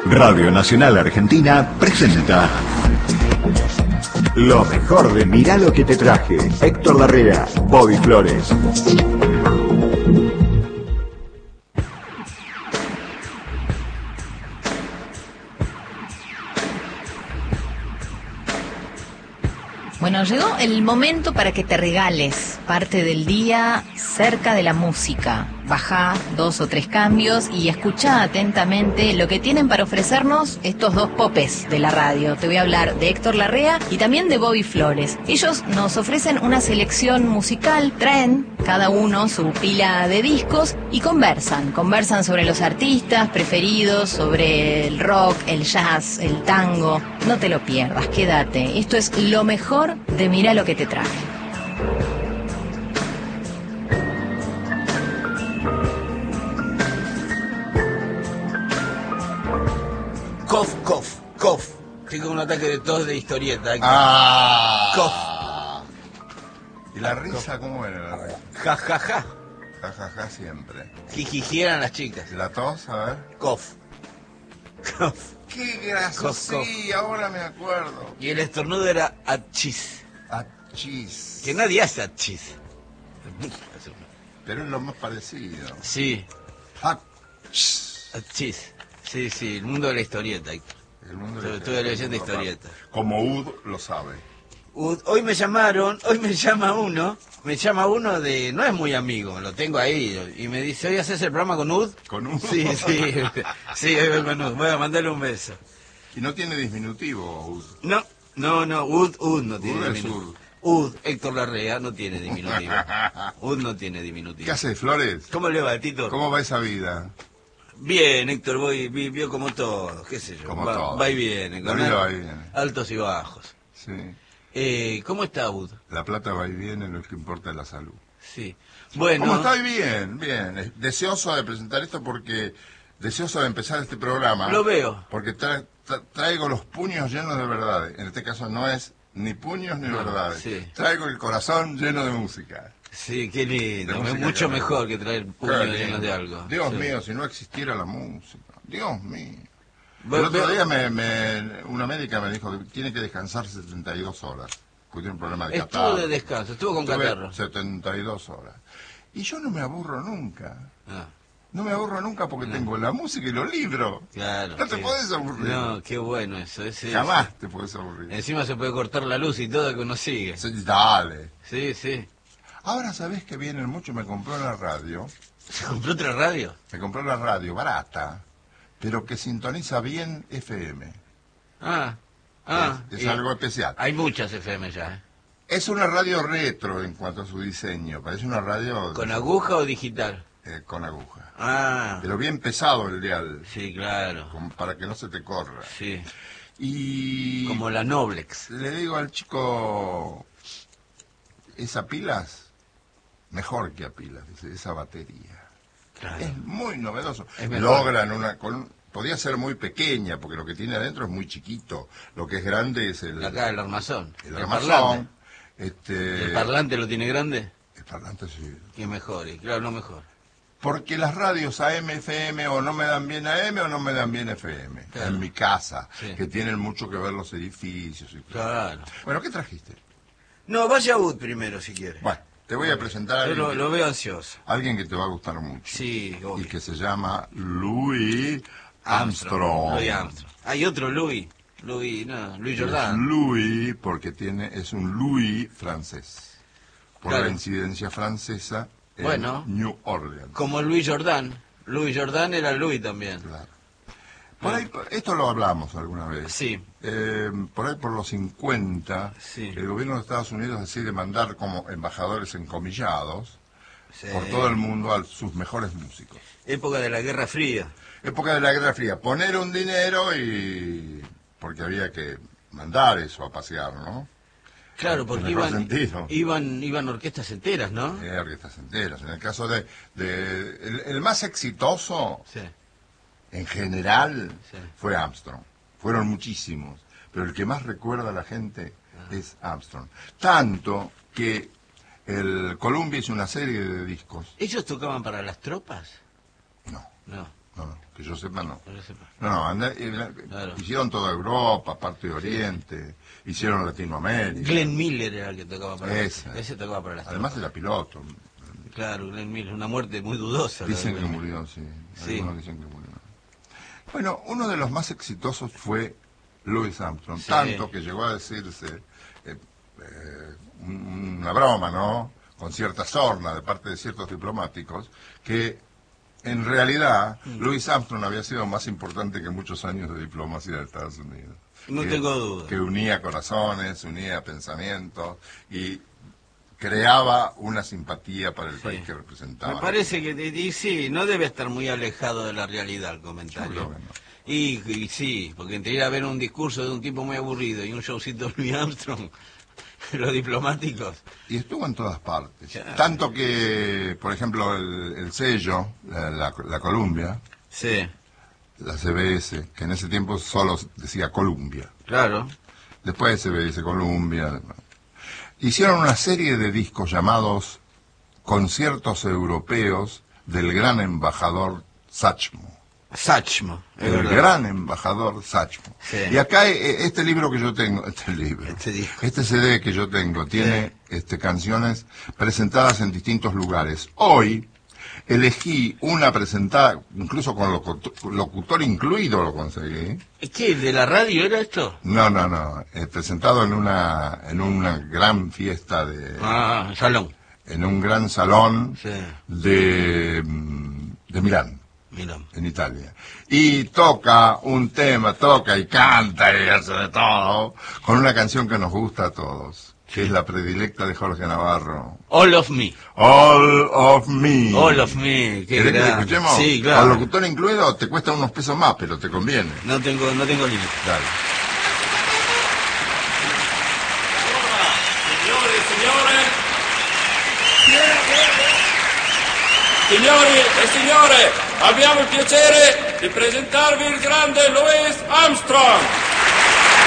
Radio Nacional Argentina presenta lo mejor de Mirá lo que te traje. Héctor Larrea, Bobby Flores. Bueno, llegó el momento para que te regales parte del día cerca de la música. Bajá 2 o 3 cambios y escuchá atentamente lo que tienen para ofrecernos estos dos popes de la radio. Te voy a hablar de Héctor Larrea y también de Bobby Flores. Ellos nos ofrecen una selección musical, traen cada uno su pila de discos y conversan sobre los artistas preferidos, sobre el rock, el jazz, el tango. No te lo pierdas, quédate. Esto es lo mejor de Mirá lo que te traje. Cof. Tengo un ataque de tos de historieta. Cof. ¿Y la risa cómo era la risa? Ja, ja, ja. Ja, ja, ja, siempre. Jijiji eran las chicas. ¿Y la tos? A ver. Cof. ¡Qué gracioso! Cof. Sí, ahora me acuerdo. Y el estornudo era achis. Achis. Que nadie hace achis. Pero es lo más parecido. Sí, Achis. achis. Sí, el mundo de la historieta. El mundo de la Estuve leyendo historieta. historietas. Como Ud lo sabe. Hoy me llama uno de, no es muy amigo, lo tengo ahí, y me dice, ¿hoy haces el programa con Ud? ¿Con Ud? Sí, hoy voy con Ud, voy a mandarle un beso. Y no tiene disminutivo, Ud. No, Ud no tiene Ud es diminutivo. Ud, Héctor Larrea, no tiene diminutivo. Ud no tiene diminutivo. ¿Qué haces, Flores? ¿Cómo le va, Tito? ¿Cómo va esa vida? Bien, Héctor, vio como todo, qué sé yo. Como todo. Va y viene, La vida va y viene. altos y bajos. Sí. ¿Cómo está Ud? La plata va y viene, lo que importa es la salud. Sí. Bueno. ¿Cómo está? Bien. Deseoso de presentar esto porque... Deseoso de empezar este programa. Lo veo. Porque traigo los puños llenos de verdades. En este caso no es ni puños ni verdades. Sí. Traigo el corazón lleno de música. Sí, qué lindo. De música Mucho que mejor que traer puños Qué llenos lindo. de algo. Dios Sí. mío, si no existiera la música. Dios mío. Ve- El otro ve- día una médica me dijo que tiene que descansar 72 horas. Porque tiene un problema de Estuvo catarro. de descanso, estuvo con Estuve catarro. 72 horas. Y yo no me aburro nunca. Ah, No me aburro nunca porque tengo la música y los libros. claro. No te sí. podés aburrir. No, qué bueno eso. Jamás te podés aburrir. Encima se puede cortar la luz y todo que uno sigue. Sí, dale. Sí. Ahora sabés que vienen mucho, me compró la radio. ¿Se compró otra radio? Me compró la radio barata, pero que sintoniza bien FM. Es y algo especial. Hay muchas FM ya, ¿eh? Es una radio retro en cuanto a su diseño. Parece una radio ¿Con aguja o digital? con aguja. Ah, Pero bien pesado el dial, sí, claro. para que no se te corra. Sí, Y como la Noblex. le digo al chico, esa pilas, mejor que a pilas, dice, esa batería. Claro. Es muy novedoso. Es mejor. Logran podía ser muy pequeña, porque lo que tiene adentro es muy chiquito. Lo que es grande es el armazón. el parlante. armazón. ¿El parlante lo tiene grande? El parlante sí. Que mejor, claro, no mejor. Porque las radios AM, FM o no me dan bien AM o no me dan bien FM. Claro. En mi casa, Sí. que tienen mucho que ver los edificios. Y Claro. Bueno, ¿qué trajiste? No, vaya a Wood primero si quiere. Bueno, te voy a presentar a Yo alguien, lo veo ansioso. alguien que te va a gustar mucho. Sí, Y obvio. que se llama Louis Armstrong. Louis Armstrong. Hay otro Louis. Louis Jordan. Es Louis porque es un Louis francés. Por Claro. la incidencia francesa en Bueno. New Orleans. Como Louis Jordan. Louis Jordan era Louis también. Claro. Por ahí, esto lo hablamos alguna vez. Sí. Por ahí por los 50, Sí. el gobierno de Estados Unidos decide mandar como embajadores encomillados Sí. por todo el mundo a sus mejores músicos. Época de la Guerra Fría. Época de la Guerra Fría, poner un dinero porque había que mandar eso a pasear, ¿no? Claro, porque En el mejor sentido. iban orquestas enteras, ¿no? Orquestas enteras. En el caso el más exitoso, Sí. en general, Sí. fue Armstrong. Fueron muchísimos, pero el que más recuerda a la gente Ah. es Armstrong. Tanto que el Columbia hizo una serie de discos. ¿Ellos tocaban para las tropas? No, No. No, que yo sepa, no. Que yo sepa. No, Claro. hicieron toda Europa, parte de Oriente, hicieron Latinoamérica. Glenn Miller era el que tocaba para Esa. ese tocaba para las Además era piloto. Claro, Glenn Miller, una muerte muy dudosa. la de Dicen que Glenn Miller. murió, sí. Sí. Algunos dicen que murió. Bueno, uno de los más exitosos fue Louis Armstrong, Sí. tanto que llegó a decirse una broma, ¿no? Con cierta sorna de parte de ciertos diplomáticos, que en realidad Louis Armstrong había sido más importante que muchos años de diplomacia de Estados Unidos. No tengo duda. Que unía corazones, unía pensamientos y creaba una simpatía para el país que representaba. Me parece que, y sí, no debe estar muy alejado de la realidad el comentario. Yo creo que no. Y sí, porque entre ir a ver un discurso de un tipo muy aburrido y un showcito de Louis Armstrong, los diplomáticos. Y estuvo en todas partes. Claro. Tanto que, por ejemplo, el sello, la Columbia, Sí, la CBS, que en ese tiempo solo decía Columbia. claro. Después CBS Columbia. Hicieron una serie de discos llamados Conciertos Europeos del Gran Embajador Satchmo. Satchmo, es El verdad. gran embajador Satchmo. Sí. Y acá este libro que yo tengo, este CD que yo tengo, tiene canciones presentadas en distintos lugares. Hoy elegí una presentada, incluso con locutor incluido lo conseguí. ¿Qué? ¿De la radio era esto? No, presentado en una gran fiesta Salón. en un gran salón Sí. de Milán. Mira. En Italia. Y toca un tema, toca y canta y hace de todo, con una canción que nos gusta a todos, que es la predilecta de Jorge Navarro. All of Me. All of Me. All of Me. Qué ¿Querés que la gran. escuchemos? Sí, claro. Al locutor incluido te cuesta unos pesos más, pero te conviene. No tengo límite. Dale. Signori e signore, abbiamo il piacere di presentarvi il grande Louis Armstrong.